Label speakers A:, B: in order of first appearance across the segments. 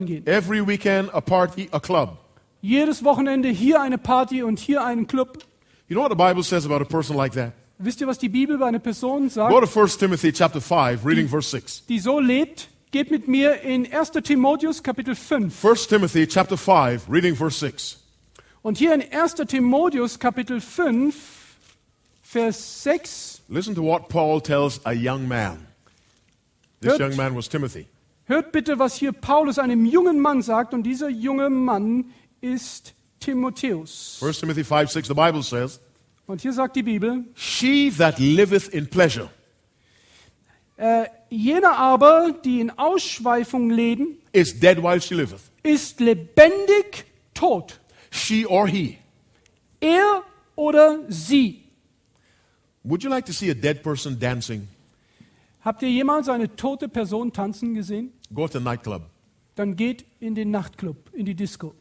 A: gehen.
B: Every weekend, a party, a club.
A: Jedes Wochenende hier eine Party und hier einen Club.
B: You know what the Bible says about a person like that?
A: Wisst ihr, was die Bibel über eine Person
B: Go
A: sagt,
B: to 1 Timothy chapter 5, reading verse 6.
A: die so lebt? Geht mit mir in 1. Timotheus Kapitel 5.
B: 1 Timothy chapter 5, reading verse 6.
A: Und hier in 1. Timotheus Kapitel 5, Vers 6,
B: Listen to what Paul tells a young man. This young man was Timothy.
A: hört bitte, was hier Paulus einem jungen Mann sagt. Und dieser junge Mann ist Timotheus.
B: 1 Timothy 5, 6, the Bible says,
A: Und hier sagt die Bibel,
B: She that liveth in pleasure
A: jener aber, die in Ausschweifung leben,
B: is dead while she liveth.
A: ist lebendig tot.
B: She or he.
A: Er oder sie.
B: Would you like to see a dead person dancing?
A: Habt ihr jemals eine tote Person tanzen gesehen?
B: Go to a nightclub.
A: Dann geht in den Nachtclub, in die Disco.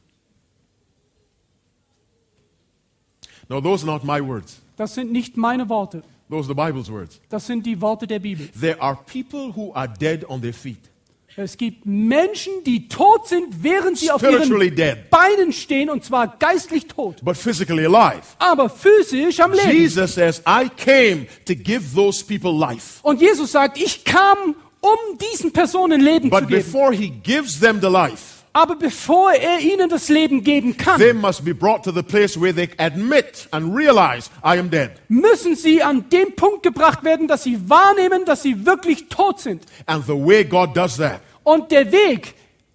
B: No, those are not my words.
A: Das sind nicht meine Worte.
B: Those are the Bible's words.
A: Das sind die Worte der Bibel.
B: There are people who are dead on their feet.
A: Es gibt Menschen, die tot sind, während sie auf
B: Spiritually
A: ihren
B: dead.
A: Beinen stehen, und zwar geistlich tot,
B: But physically alive.
A: aber physisch am Leben.
B: Jesus says, I came to give those people life.
A: Und Jesus sagt, ich kam, um diesen Personen Leben zu
B: But
A: geben.
B: before he gives them the life,
A: Aber bevor er ihnen das Leben geben kann,
B: they must be brought to the place where they admit and realize, I am dead.
A: müssen sie an den Punkt gebracht werden, dass sie wahrnehmen, dass sie wirklich tot sind.
B: And the way God does that
A: Und der Weg,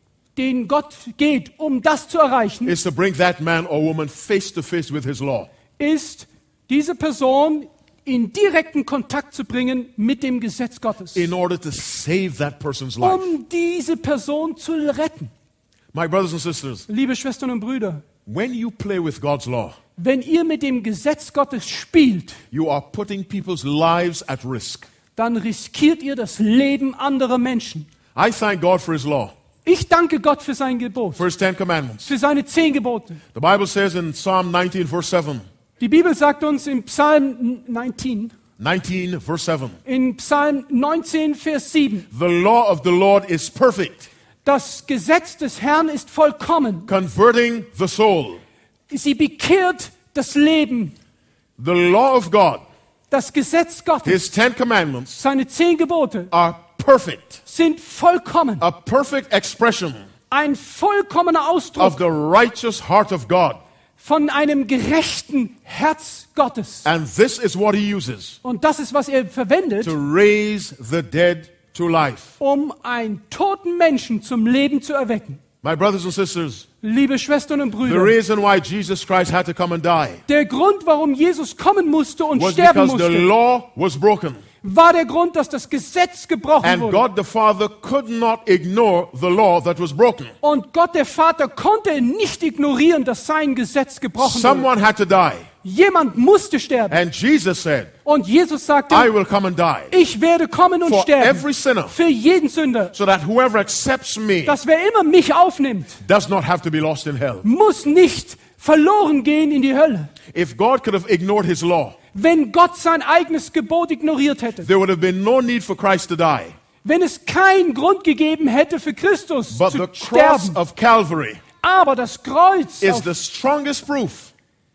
A: den Gott geht, um das zu erreichen,
B: is to bring that man or woman face to face with his law.
A: ist, diese Person in direkten Kontakt zu bringen mit dem Gesetz Gottes,
B: In order to save that person's life.
A: um diese Person zu retten.
B: My brothers and sisters,
A: Liebe Schwestern und Brüder,
B: when you play with God's law,
A: wenn ihr mit dem Gesetz Gottes spielt,
B: you are putting people's lives at risk.
A: dann riskiert ihr das Leben anderer Menschen.
B: I thank God for his law,
A: Ich danke Gott für sein Gebot,
B: for his 10 commandments.
A: für seine 10 Gebote.
B: The Bible says in Psalm 19, verse 7,
A: Die Bibel sagt uns im Psalm 19,
B: 19, verse 7,
A: in Psalm 19, Vers 7,
B: the law of the Lord is perfect,
A: das Gesetz des Herrn ist vollkommen.
B: converting the soul.
A: Sie bekehrt das Leben.
B: The law of God,
A: Das Gesetz Gottes,
B: his 10 commandments,
A: seine 10 Gebote,
B: are perfect,
A: sind vollkommen.
B: a perfect expression
A: Ein vollkommener
B: of
A: Ausdruck
B: the righteous heart of God.
A: von einem gerechten Herz Gottes.
B: And this is what he uses
A: Und das ist, was er verwendet,
B: to raise the dead to life.
A: um einen toten Menschen zum Leben zu erwecken.
B: My brothers and sisters,
A: Liebe Schwestern und
B: the
A: Brüder,
B: reason why Jesus Christ had to come and die
A: der Grund, warum Jesus kommen musste und
B: was
A: sterben
B: because the
A: musste,
B: law was broken.
A: war der Grund, dass das Gesetz gebrochen
B: And
A: wurde.
B: God the Father could not ignore the law that was broken.
A: Und Gott, der Vater, konnte nicht ignorieren, dass sein Gesetz gebrochen wurde.
B: Someone had to die.
A: Jemand musste sterben.
B: And Jesus said,
A: Und Jesus sagte,
B: I will come and die
A: ich werde kommen und
B: for
A: sterben.
B: every sinner,
A: Für jeden Sünder.
B: so that whoever accepts me
A: Dass wer immer mich aufnimmt,
B: does not have to be lost in hell.
A: muss nicht verloren gehen in die Hölle.
B: If God could have ignored his law,
A: Wenn Gott sein eigenes Gebot ignoriert hätte,
B: there would have been no need for Christ to die.
A: wenn es keinen Grund gegeben hätte für Christus
B: But
A: zu
B: the cross
A: sterben,
B: of Calvary
A: aber das Kreuz
B: is the strongest proof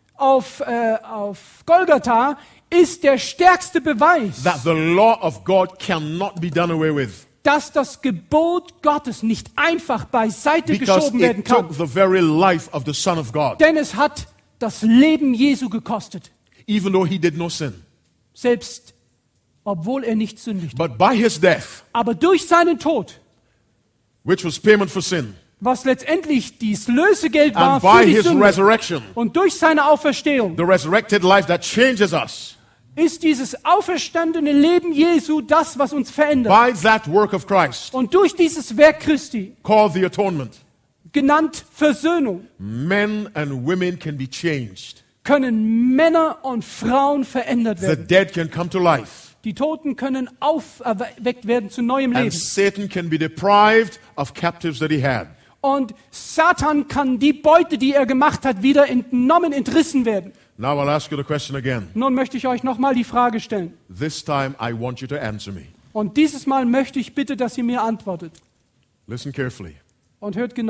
A: auf Golgatha ist der stärkste Beweis,
B: that the law of God cannot be done away with.
A: dass das Gebot Gottes nicht einfach beiseite
B: Because
A: geschoben werden
B: it
A: kann.
B: took the very life of the Son of God,
A: Denn es hat das Leben Jesu gekostet,
B: even though he did no sin.
A: selbst obwohl er nicht sündigte.
B: But by his death,
A: Aber durch seinen Tod,
B: which was payment for sin,
A: was letztendlich dies Lösegeld war
B: and
A: für
B: by
A: die
B: his
A: Sünde,
B: resurrection,
A: und durch seine Auferstehung,
B: the resurrected life that changes us,
A: ist dieses auferstandene Leben Jesu das, was uns verändert.
B: by that work of Christ,
A: Und durch dieses Werk Christi,
B: called the atonement,
A: genannt Versöhnung,
B: men and women can be changed.
A: können Männer und Frauen verändert
B: The
A: werden.
B: dead can come to life.
A: Die Toten können auferweckt werden zu neuem
B: And
A: Leben.
B: Satan can be deprived of captives that he had.
A: Und Satan kann die Beute, die er gemacht hat, wieder entnommen, entrissen werden.
B: Now I'll ask you the question again.
A: Nun möchte ich euch nochmal die Frage stellen.
B: This time I want you to answer me.
A: Und dieses Mal möchte ich bitte, dass ihr mir antwortet.
B: Listen carefully.
A: und hört